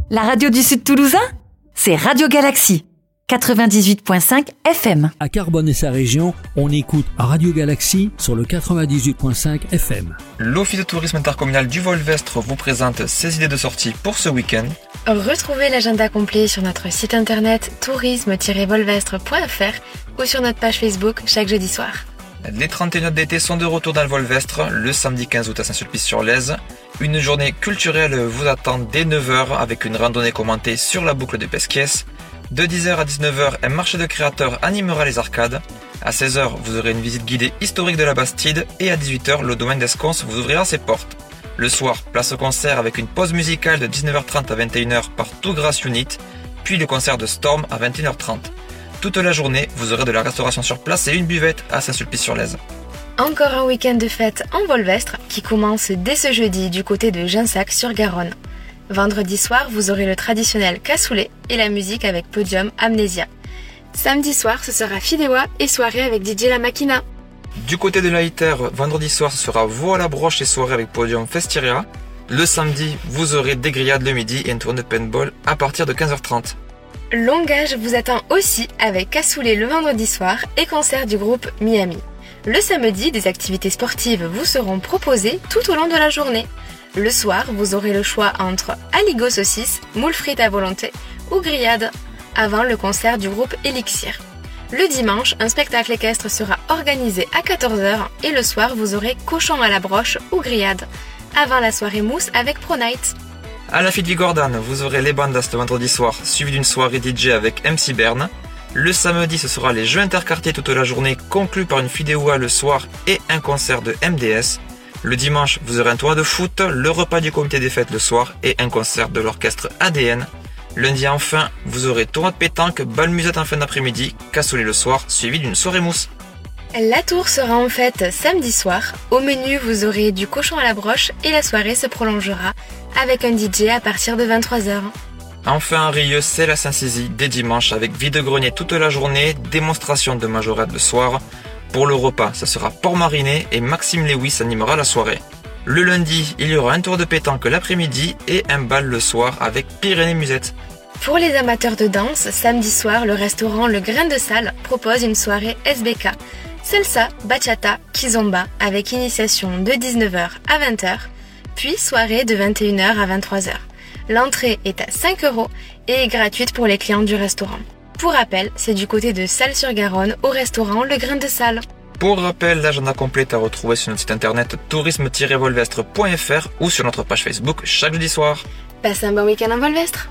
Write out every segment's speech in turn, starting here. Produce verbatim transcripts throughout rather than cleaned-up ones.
La radio du Sud Toulousain, c'est Radio Galaxie, quatre-vingt-dix-huit virgule cinq F M. À Carbone et sa région, on écoute Radio Galaxie sur le quatre-vingt-dix-huit virgule cinq F M. L'Office de tourisme intercommunal du Volvestre vous présente ses idées de sortie pour ce week-end. Retrouvez l'agenda complet sur notre site internet tourisme tiret volvestre point f r ou sur notre page Facebook chaque jeudi soir. Les trente et un d'été sont de retour dans le Volvestre le samedi quinze août à Saint-Sulpice-sur-Lèze. Une journée culturelle vous attend dès neuf heures avec une randonnée commentée sur la boucle de Pesquiès. De dix heures à dix-neuf heures, un marché de créateurs animera les arcades. À seize heures, vous aurez une visite guidée historique de la Bastide et à dix-huit heures, le domaine d'Esconce vous ouvrira ses portes. Le soir, place au concert avec une pause musicale de dix-neuf heures trente à vingt et une heures par Tout Grâce Unit, puis le concert de Storm à vingt et une heures trente. Toute la journée, vous aurez de la restauration sur place et une buvette à Saint-Sulpice-sur-Lèze. Encore un week-end de fête en Volvestre qui commence dès ce jeudi du côté de Ginsac-sur-Garonne. Vendredi soir, vous aurez le traditionnel cassoulet et la musique avec Podium Amnésia. Samedi soir, ce sera Fidéwa et soirée avec D J La Machina. Du côté de la Iter, vendredi soir, ce sera Veau à la broche et soirée avec Podium Festiria. Le samedi, vous aurez des grillades le midi et une tournée de paintball à partir de quinze heures trente. Longage vous attend aussi avec cassoulet le vendredi soir et concert du groupe Miami. Le samedi, des activités sportives vous seront proposées tout au long de la journée. Le soir, vous aurez le choix entre aligot saucisse, moules frites à volonté ou grillades, avant le concert du groupe Elixir. Le dimanche, un spectacle équestre sera organisé à quatorze heures et le soir, vous aurez cochon à la broche ou grillade, avant la soirée mousse avec Pro Night. À la Fête Vigordane, vous aurez les bandas le vendredi soir, suivi d'une soirée D J avec M C Berne. Le samedi, ce sera les jeux interquartiers toute la journée, conclus par une Fidéwa le soir et un concert de M D S. Le dimanche, vous aurez un tournoi de foot, le repas du comité des fêtes le soir et un concert de l'orchestre A D N. Lundi enfin, vous aurez tournoi de pétanque, bal musette en fin d'après-midi, cassoulet le soir, suivi d'une soirée mousse. La tour sera en fête samedi soir. Au menu, vous aurez du cochon à la broche et la soirée se prolongera avec un D J à partir de vingt-trois heures. Enfin à Rieux, c'est la Saint-Sizy dès dimanche avec vide-grenier toute la journée, démonstration de majorette le soir. Pour le repas, ce sera porc mariné et Maxime Lewis animera la soirée. Le lundi, il y aura un tour de pétanque l'après-midi et un bal le soir avec Pyrénées Musette. Pour les amateurs de danse, samedi soir, le restaurant Le Grain de Salle propose une soirée S B K, salsa, bachata, kizomba avec initiation de dix-neuf heures à vingt heures, puis soirée de vingt et une heures à vingt-trois heures. L'entrée est à cinq euros et est gratuite pour les clients du restaurant. Pour rappel, c'est du côté de Salles-sur-Garonne au restaurant Le Grain de Salle. Pour rappel, l'agenda complet est à retrouver sur notre site internet tourisme tiret volvestre point f r ou sur notre page Facebook chaque jeudi soir. Passe un bon week-end en Volvestre.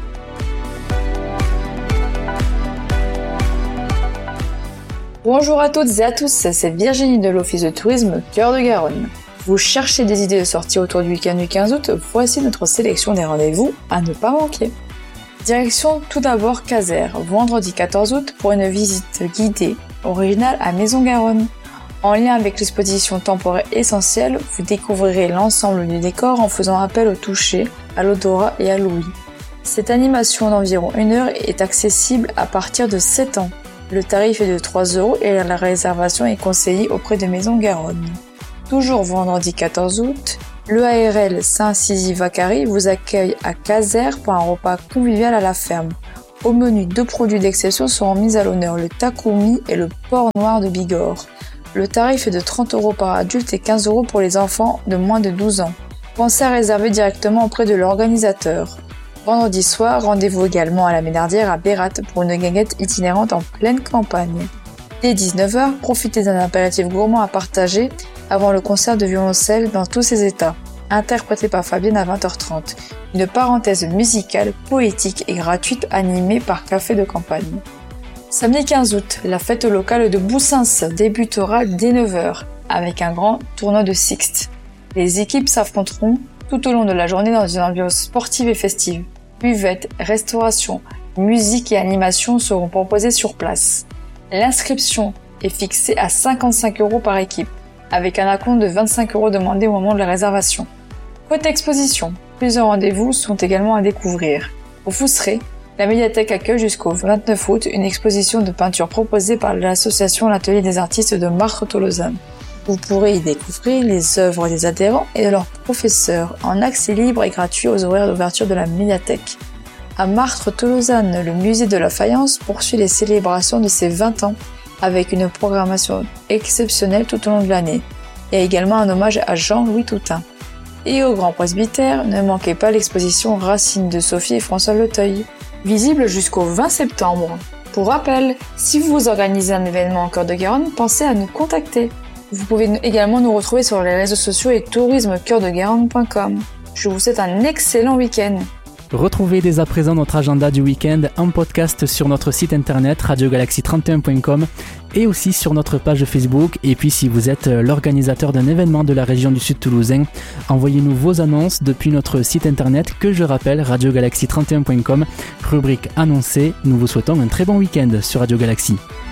Bonjour à toutes et à tous, c'est Virginie de l'Office de tourisme Cœur de Garonne. Vous cherchez des idées de sortie autour du week-end du quinze août, voici notre sélection des rendez-vous à ne pas manquer. Direction tout d'abord Casères, vendredi quatorze août pour une visite guidée originale à Maison-Garonne. En lien avec l'exposition temporaire essentielle, vous découvrirez l'ensemble du décor en faisant appel au toucher, à l'odorat et à l'ouïe. Cette animation d'environ une heure est accessible à partir de sept ans. Le tarif est de trois euros et la réservation est conseillée auprès de Maison-Garonne. Toujours vendredi quatorze août, le A R L Saint-Sizy-Vacary vous accueille à Casères pour un repas convivial à la ferme. Au menu, deux produits d'exception seront mis à l'honneur, le takumi et le porc noir de Bigorre. Le tarif est de trente euros par adulte et quinze euros pour les enfants de moins de douze ans. Pensez à réserver directement auprès de l'organisateur. Vendredi soir, rendez-vous également à la Ménardière à Bérat pour une guinguette itinérante en pleine campagne. Dès dix-neuf heures, profitez d'un apéritif gourmand à partager avant le concert de violoncelle dans tous ses états, interprété par Fabienne à vingt heures trente. Une parenthèse musicale, poétique et gratuite animée par Café de Campagne. Samedi quinze août, la fête locale de Boussens débutera dès neuf heures avec un grand tournoi de Sixte. Les équipes s'affronteront tout au long de la journée dans une ambiance sportive et festive. Buvette, restauration, musique et animation seront proposées sur place. L'inscription est fixée à cinquante-cinq euros par équipe, avec un acompte de vingt-cinq euros demandé au moment de la réservation. Côté exposition, plusieurs rendez-vous sont également à découvrir. Au Fousseret, la médiathèque accueille jusqu'au vingt-neuf août une exposition de peinture proposée par l'association L'Atelier des artistes de Marthe-Tolosane. Vous pourrez y découvrir les œuvres des adhérents et de leurs professeurs en accès libre et gratuit aux horaires d'ouverture de la médiathèque. À Martres-Tolosane, le musée de la faïence poursuit les célébrations de ses vingt ans avec une programmation exceptionnelle tout au long de l'année. Il y a également un hommage à Jean-Louis Toutain. Et au Grand Presbytère, ne manquez pas l'exposition Racines de Sophie et François Leteuil, visible jusqu'au vingt septembre. Pour rappel, si vous organisez un événement en Cœur de Garonne, pensez à nous contacter. Vous pouvez également nous retrouver sur les réseaux sociaux et tourisme cœur de garonne point com. Je vous souhaite un excellent week-end. Retrouvez dès à présent notre agenda du week-end en podcast sur notre site internet radio galaxy trente et un point com et aussi sur notre page Facebook. Et puis si vous êtes l'organisateur d'un événement de la région du Sud Toulousain, envoyez-nous vos annonces depuis notre site internet que je rappelle radio galaxy trente et un point com, rubrique annoncée. Nous vous souhaitons un très bon week-end sur Radio Galaxy.